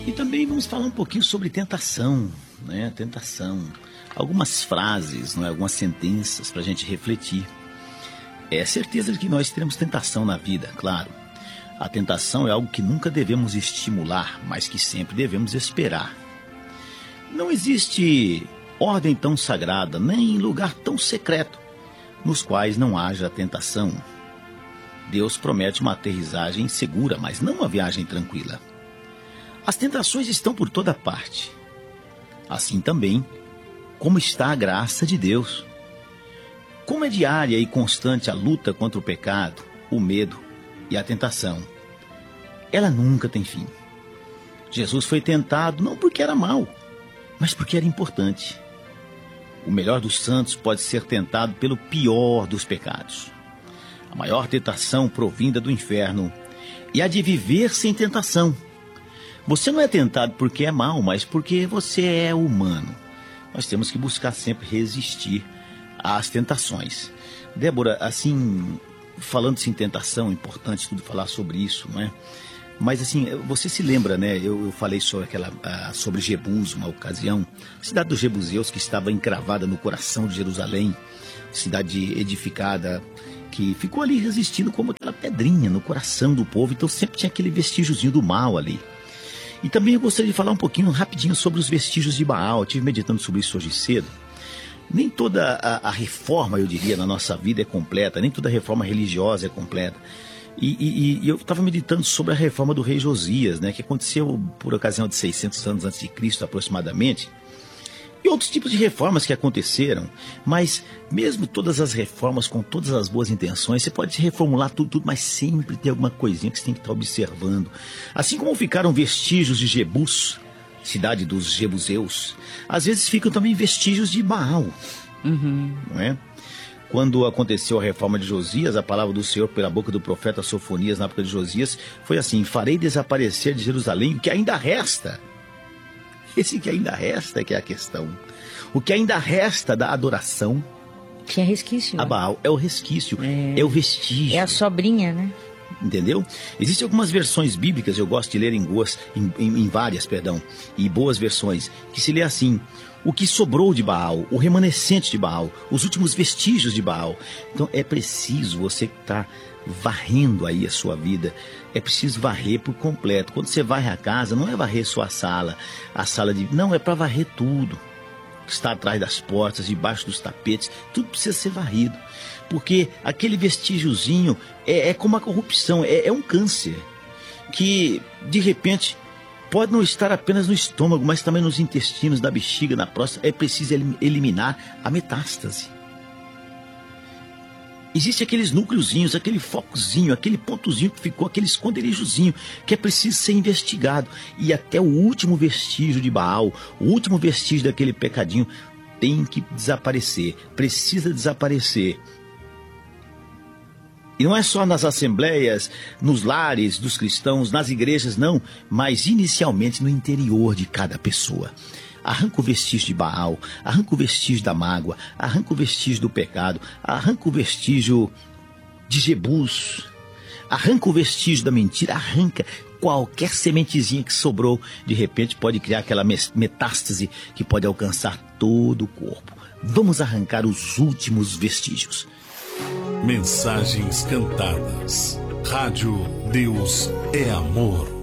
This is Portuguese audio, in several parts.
E também vamos falar um pouquinho sobre tentação, né? Tentação. Algumas frases, não é? Algumas sentenças para a gente refletir. É certeza de que nós teremos tentação na vida, claro. A tentação é algo que nunca devemos estimular, mas que sempre devemos esperar. Não existe ordem tão sagrada, nem lugar tão secreto, nos quais não haja tentação. Deus promete uma aterrissagem segura, mas não uma viagem tranquila. As tentações estão por toda parte. Assim também, como está a graça de Deus. Como é diária e constante a luta contra o pecado, o medo e a tentação. Ela nunca tem fim. Jesus foi tentado não porque era mau, mas porque era importante. O melhor dos santos pode ser tentado pelo pior dos pecados. A maior tentação provinda do inferno é a de viver sem tentação. Você não é tentado porque é mau, mas porque você é humano. Nós temos que buscar sempre resistir às tentações. Débora, assim, falando-se em tentação, é importante tudo falar sobre isso, não é? Mas assim, você se lembra, né? Eu falei sobre Jebus, uma ocasião, a cidade dos Jebuseus que estava encravada no coração de Jerusalém, cidade edificada, que ficou ali resistindo como aquela pedrinha no coração do povo, então sempre tinha aquele vestígiozinho do mal ali. E também eu gostaria de falar um pouquinho rapidinho sobre os vestígios de Baal. Eu estive meditando sobre isso hoje cedo. Nem toda a reforma, eu diria, na nossa vida é completa, nem toda a reforma religiosa é completa. E eu estava meditando sobre a reforma do rei Josias, né, que aconteceu por ocasião de 600 anos antes de Cristo aproximadamente. E outros tipos de reformas que aconteceram, mas mesmo todas as reformas com todas as boas intenções, você pode reformular tudo, mas sempre tem alguma coisinha que você tem que estar observando. Assim como ficaram vestígios de Jebus, cidade dos Jebuseus, às vezes ficam também vestígios de Baal, não é? Quando aconteceu a reforma de Josias, a palavra do Senhor pela boca do profeta Sofonias na época de Josias foi assim: farei desaparecer de Jerusalém o que ainda resta. Esse que ainda resta é que é a questão. O que ainda resta da adoração que é resquício a Baal é o resquício, é o vestígio. É a sobrinha, né? Entendeu? Existem algumas versões bíblicas, eu gosto de ler em várias, e boas versões, que se lê assim: o que sobrou de Baal, o remanescente de Baal, os últimos vestígios de Baal. Então é preciso você estar varrendo aí a sua vida, é preciso varrer por completo. Quando você varre a casa, não é varrer só a sala não, é para varrer tudo que está atrás das portas, debaixo dos tapetes, tudo precisa ser varrido, porque aquele vestígiozinho é como a corrupção, é um câncer, que de repente pode não estar apenas no estômago, mas também nos intestinos, da bexiga, na próstata. É preciso eliminar a metástase. Existem aqueles núcleozinhos, aquele focozinho, aquele pontozinho que ficou, aquele esconderijozinho, que é preciso ser investigado. E até o último vestígio de Baal, o último vestígio daquele pecadinho, tem que desaparecer, precisa desaparecer. E não é só nas assembleias, nos lares dos cristãos, nas igrejas, não, mas inicialmente no interior de cada pessoa. Arranca o vestígio de Baal, arranca o vestígio da mágoa, arranca o vestígio do pecado, arranca o vestígio de Jebus, arranca o vestígio da mentira, arranca qualquer sementezinha que sobrou. De repente pode criar aquela metástase que pode alcançar todo o corpo. Vamos arrancar os últimos vestígios. Mensagens cantadas. Rádio Deus é Amor.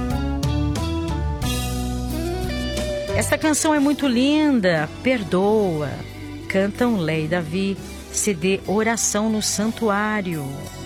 Esta canção é muito linda. Perdoa. Cantam Lé e Davi. CD Oração no Santuário.